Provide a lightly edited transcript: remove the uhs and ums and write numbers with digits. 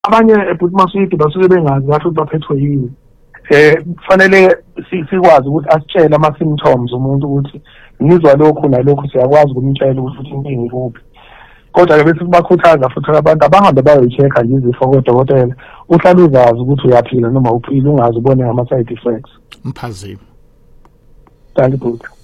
abanye but masuyidi basuke bengazi kahle ukuthi baphethwe yini. Kufanele sikwazi ukuthi asitshele ama-symptoms umuntu ukuthi ngizwa lokhu nalokhu, siyakwazi ukumtshela ukuthi inkinga ikuphi. Kodwa-ke bese sibakhuthaza futhi abantu abahambe bayoyi-check-a nje izifo kodokotela, uhlale uzazi ukuthi uyaphila noma uphila, ungazi ubone ngama-side effects. Mphazime. Thank you.